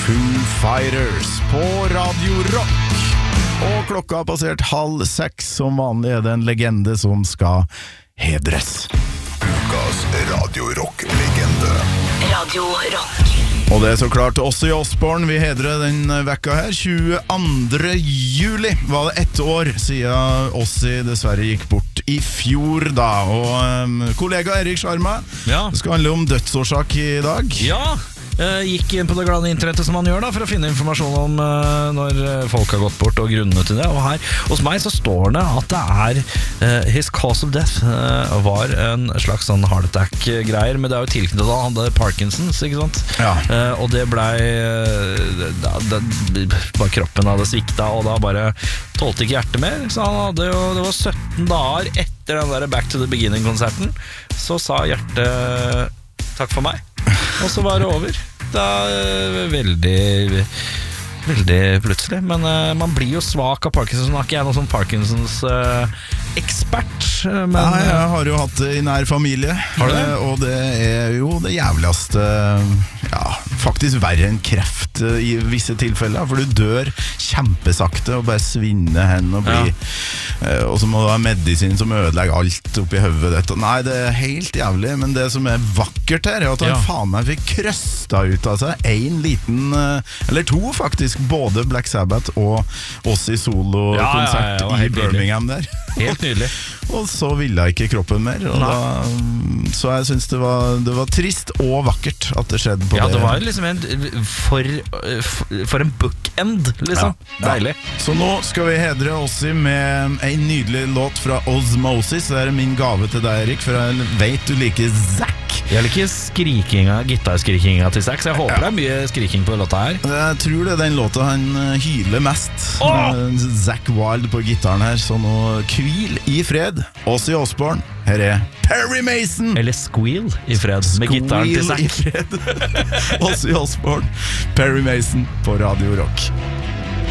Foo Fighters på Radio Rock. Og klokka har passert 5:30. Som vanlig er det en legende som skal hedres. Ukas Radio Rock-legende. Radio Rock. Og det er så klart Ozzy Osbourne vi hedrer den vekka her. 22. juli var det 1 år siden Ozzy dessverre gikk bort i fjor da. Og kollega Erik Sjarma, det skal handle om dødsårsak i dag. Ja, gikk inn på det glade internettet som man gjør da, for å finne informasjon om når folk har gått bort og grunnene til det. Og her hos meg så står det at det er his cause of death var en slags sånn heart attack-greier, men det er jo tilknyttet da han hadde Parkinsons, ikke sant? Ja. Og det blei bare kroppen hadde svikta, og da bare tålte ikke hjertet mer. Så han hadde jo, det var 17 dager etter den der Back to the Beginning-konserten, så sa hjertet takk for meg. Og så var det over. Det er veldig plutselig. Men man blir jo svak av Parkinson. Nå er ikke jeg noen sånn Parkinsons-ekspert. Nei, jeg har jo hatt det i nær familie. Har du det? Og det er jo det jævligste. Ja, faktisk verre enn kreft i visse tilfeller. For du dør kjempesakte og bare svinner hen og blir og så må du ha medisin som ødelegger alt oppi høvet ditt. Nei, det er helt jævlig. Men det som er vakkert her er at han faen meg fikk krøsta ut av seg en liten, eller to faktisk, både Black Sabbath og Ozzy solo-konsert i Birmingham der. Helt nydelig. Og så ville ikke kroppen mer, og da, så jeg synes det var trist og vakkert at det skjedde på det. Ja, det var liksom for en bookend, liksom. Deilig. Så nå skal vi hedre Ozzy med en nydelig låt fra Osmosis. Det er min gave til deg, Erik, for jeg vet du liker Zack. Jeg liker gitarskrikinga til Zack, så jeg håper det er mye skriking på låta her. Jeg tror det er den låta han hyler mest. Zack Wilde på gitaren her, så nå hvil i fred. Ozzy Osbourne, her er Perry Mason. Eller Squeal i fred, med gitaren til Zack. Ozzy Osbourne, Perry Mason på Radio Rock.